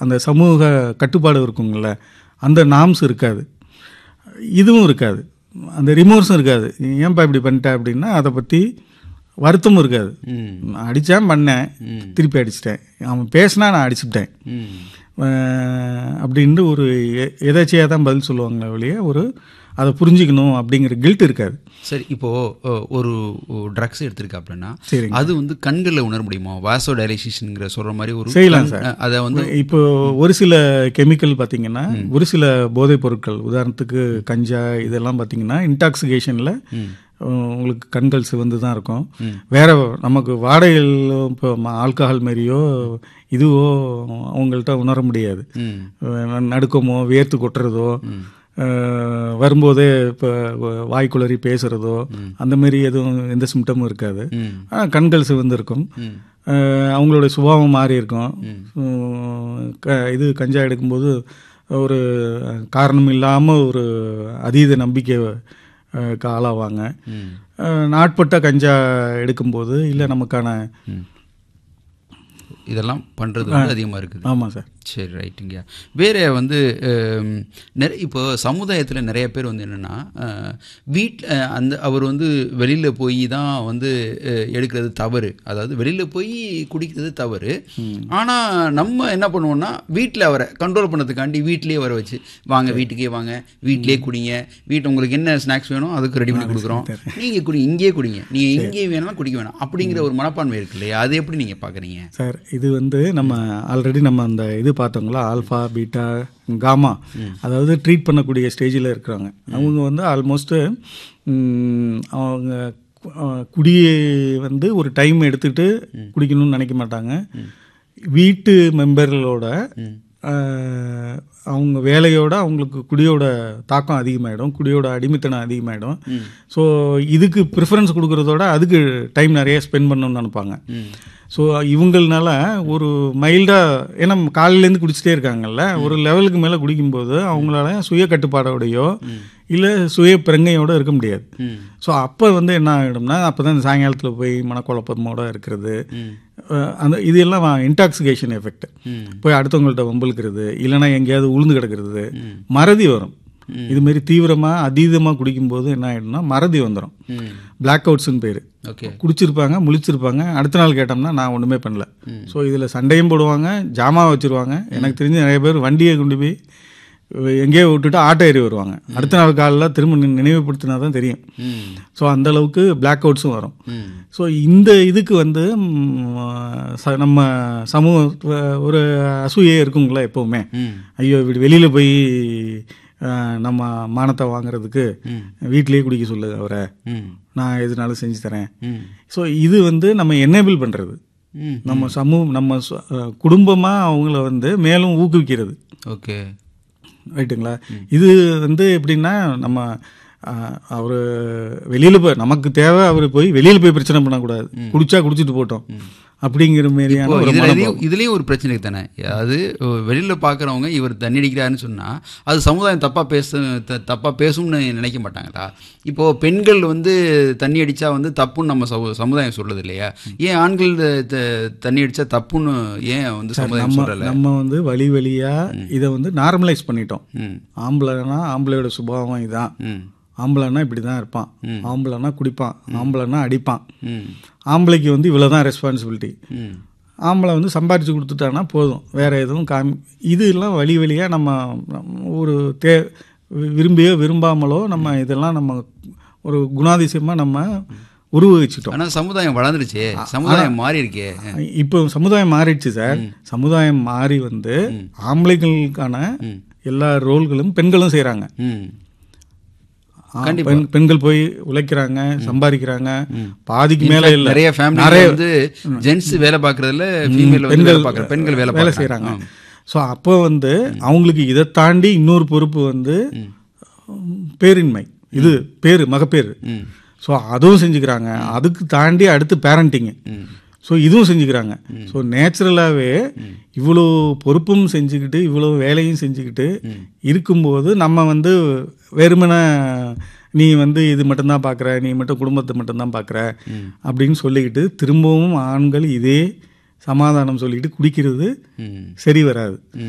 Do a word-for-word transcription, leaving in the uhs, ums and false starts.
அந்த சமூக கட்டுப்பாடு இருக்குங்கள, அந்த நாம்ஸ் இருக்காது, இதுவும் இருக்காது, அந்த ரிமோர்ஸும் இருக்காது. ஏன்பா இப்படி பண்ணிட்டேன் அப்படின்னா அதை பற்றி வருத்தமும் இருக்காது. அடித்தேன், பண்ணேன், திருப்பி அடிச்சிட்டேன், அவன் பேசினா நான் அடிச்சுட்டேன் அப்படின்ட்டு ஒரு எதாச்சியாக தான் பதில் சொல்லுவாங்களே ஒழிய ஒரு அதை புரிஞ்சிக்கணும் அப்படிங்கிற கில்ட் இருக்காது. சரி, இப்போது ஒரு ட்ரக்ஸ் எடுத்திருக்கா அப்படின்னா அது வந்து கண்களில் உணர முடியுமா? வாசோ டைலைசேஷனுங்கிற சொல்கிற மாதிரி ஒரு செய்யலாம் சார். அதை வந்து இப்போ ஒரு சில கெமிக்கல் பார்த்திங்கன்னா, ஒரு சில போதைப் பொருட்கள், உதாரணத்துக்கு கஞ்சா, இதெல்லாம் பார்த்திங்கன்னா இன்டாக்சிகேஷனில் உங்களுக்கு கண்கள் சிவந்து தான் இருக்கும். வேற நமக்கு வாடகைகள் இப்போ ஆல்கஹால் மாரியோ இதுவோ அவங்கள்ட்ட உணர முடியாது. நடுக்கமோ வேர்த்து கொட்டுறதோ, வரும்போதே இப்போ வாய்க்குளறி பேசுகிறதோ அந்த மாதிரி எதுவும் எந்த சிம்டமும் இருக்காது. ஆனால் கண்கள் சிவந்து இருக்கும், அவங்களோட சுபாவம் மாறி இருக்கும். இது கஞ்சா எடுக்கும்போது ஒரு காரணம் இல்லாமல் ஒரு அதீத நம்பிக்கை ஆளாவாங்க. நாட்பட்ட கஞ்சா எடுக்கும்போது இல்லை நமக்கான இதெல்லாம் பண்ணுறது வந்து அதிகமாக இருக்குது. ஆமாம் சார். சரி, ரைட்டுங்க. வேறு வந்து நிறைய இப்போ சமுதாயத்தில் நிறைய பேர் வந்து என்னென்னா வீட்டில் அந்த அவர் வந்து வெளியில் போய் தான் வந்து எடுக்கிறது தவறு, அதாவது வெளியில் போய் குடிக்கிறது தவறு. ஆனால் நம்ம என்ன பண்ணுவோம்னா வீட்டில் அவரை கண்ட்ரோல் பண்ணதுக்காண்டி வீட்டிலேயே வர வச்சு, வாங்க வீட்டுக்கே வாங்க, வீட்டிலே குடிங்க, வீட்டு உங்களுக்கு என்ன ஸ்நாக்ஸ் வேணும் அதுக்கு ரெடி பண்ணி கொடுக்குறோம், நீங்கள் குடி, இங்கேயே குடிங்க, நீங்கள் இங்கேயே வேணாலும் குடிக்க வேணாம் அப்படிங்கிற ஒரு மனப்பான்மை இருக்கு இல்லையா? அது எப்படி நீங்கள் பார்க்குறீங்க சார்? இது வந்து நம்ம ஆல்ரெடி நம்ம அந்த இது பார்த்தோங்களா, ஆல்ஃபா பீட்டா காமா, அதாவது ட்ரீட் பண்ணக்கூடிய ஸ்டேஜில் இருக்கிறாங்க. அவங்க வந்து ஆல்மோஸ்ட்டு அவங்க குடியை வந்து ஒரு டைம் எடுத்துகிட்டு குடிக்கணும்னு நினைக்க மாட்டாங்க. வீட்டு மெம்பர்களோட அவங்க வேலையோட அவங்களுக்கு குடியோட தாக்கம் அதிகமாகிடும், குடியோட அடிமைத்தனம் அதிகமாகிடும். ஸோ இதுக்கு ப்ரிஃபரன்ஸ் கொடுக்குறதோட அதுக்கு டைம் நிறைய ஸ்பெண்ட் பண்ணணும்னு நினைப்பாங்க. ஸோ இவங்கள்னால ஒரு மைல்டாக, ஏன்னா காலையிலேருந்து குடிச்சிட்டே இருக்காங்கல்ல, ஒரு லெவலுக்கு மேலே குடிக்கும்போது அவங்களால சுய கட்டுப்பாடோடையோ இல்லை சுய பிரங்கையோடு இருக்க முடியாது. ஸோ அப்போ வந்து என்ன ஆகிடும்னா, அப்போ தான் சாயங்காலத்தில் போய் மனக்குழப்பமோடு இருக்கிறது, அந்த இது எல்லாம் இன்டாக்சிகேஷன் எஃபெக்ட், போய் அடுத்தவங்கள்ட்ட வம்பிழுக்கிறது, இல்லைனா எங்கேயாவது உளுந்து கிடக்கிறது, மறதி வரும். இதுமாரி தீவிரமாக அதீதமாக குடிக்கும்போது என்ன ஆகிடும்னா மறதி வந்துடும், பிளாக் அவுட்ஸ்ன்னு பேர். குடிச்சிருப்பாங்க, முழிச்சிருப்பாங்க, அடுத்த நாள் கேட்டோம்னா நான் ஒன்றுமே பண்ணல. ஸோ இதில் சண்டையும் போடுவாங்க, ஜாமா வச்சுருவாங்க. எனக்கு தெரிஞ்சு நிறைய பேர் வண்டியை கொண்டு போய் எங்கேயோ விட்டுட்டு ஆட்டோ ஏறி வருவாங்க, அடுத்த நாள் காலையில் திரும்ப நினைவுபடுத்தினா தான் தெரியும். ஸோ அந்தளவுக்கு பிளாக் அவுட்ஸும் வரும். ஸோ இந்த இதுக்கு வந்து நம்ம சமூக ஒரு அசூயே இருக்குங்களா எப்போவுமே, ஐயோ இப்படி வெளியில் போய் நம்ம மானத்தை வாங்குறதுக்கு வீட்டிலேயே குடிக்க சொல்லு அவரை, நான் எதுனாலும் செஞ்சு தரேன். ஸோ இது வந்து நம்ம என்னேபிள் பண்ணுறது, நம்ம சமூகம் நம்ம குடும்பமாக அவங்கள வந்து மேலும் ஊக்குவிக்கிறது. ஓகே, ரைட்டுங்களா? இது வந்து எப்படின்னா, நம்ம அவர் வெளியில் போய் நமக்கு தேவை, அவர் போய் வெளியில் போய் பிரச்சனை பண்ணக்கூடாது, குடிச்சா குடிச்சிட்டு போட்டோம் அப்படிங்கிற மாதிரியான இதுலேயும் ஒரு பிரச்சனை தானே. அதாவது வெளியில் பார்க்குறவங்க இவர் தண்ணி அடிக்கிறாருன்னு சொன்னால் அது சமுதாயம் தப்பாக பேச தப்பாக பேசும்னு நினைக்க மாட்டாங்களா? இப்போது பெண்கள் வந்து தண்ணி அடித்தா வந்து தப்புன்னு நம்ம சமுதாயம் சொல்கிறது இல்லையா? ஏன் ஆண்கள் தண்ணி அடித்தா தப்புன்னு ஏன் வந்து சமுதாயம் சொல்லலை? நம்ம வந்து வழி வழியாக இதை வந்து நார்மலைஸ் பண்ணிட்டோம். ஆம்பளைனா ஆம்பளையோட சுபாவம் இதான், ஆம்பளைன்னா இப்படி தான் இருப்பான், ஆம்பளைன்னா குடிப்பான், ஆம்பளைன்னா அடிப்பான், ஆம்பளைக்கு வந்து இவ்வளோ தான் ரெஸ்பான்சிபிலிட்டி, ஆம்பளை வந்து சம்பாரித்து கொடுத்துட்டான்னா போதும், வேறு எதுவும் காமி, இது எல்லாம் வழி வழியாக நம்ம ஒரு தே விரும்பியோ விரும்பாமலோ நம்ம இதெல்லாம் நம்ம ஒரு குணாதிசயமாக நம்ம உருவகிச்சிட்டோம். ஆனால் சமுதாயம் வளர்ந்துருச்சு, சமுதாயம் மாறி இருக்கே. இப்போ சமுதாயம் மாறிடுச்சு சார். சமுதாயம் மாறி வந்து ஆம்பளைகளுக்கான எல்லா ரோல்களும் பெண்களும் செய்கிறாங்க. பெண்கள் போய் உழைக்கிறாங்க, சம்பாதிக்கிறாங்க, பாதிக்கு மேல இல்ல. நிறைய ஃபேமிலி வந்து ஜென்ஸ் வேலை பார்க்கறதுல ஃபீமேல் பெண்கள் பெண்கள் வேலை வேலை செய்கிறாங்க. ஸோ அப்போ வந்து அவங்களுக்கு இதை தாண்டி இன்னொரு பொறுப்பு வந்து பேரின்மை, இது பேரு மகப்பேறு. ஸோ அதுவும் செஞ்சுக்கிறாங்க. அதுக்கு தாண்டி அடுத்து பேரண்டிங்கு, ஸோ இதுவும் செஞ்சுக்கிறாங்க. ஸோ நேச்சுரலாகவே இவ்வளோ பொறுப்பும் செஞ்சுக்கிட்டு இவ்வளோ வேலையும் செஞ்சுக்கிட்டு இருக்கும்போது நம்ம வந்து வெறுமனை நீ வந்து இது மட்டும்தான் பார்க்குற, நீ மட்டும் குடும்பத்தை மட்டும்தான் பார்க்குற அப்படின்னு சொல்லிக்கிட்டு திரும்பவும் ஆண்கள் இதே சமாதானம் சொல்லிக்கிட்டு குடிக்கிறது சரி வராது.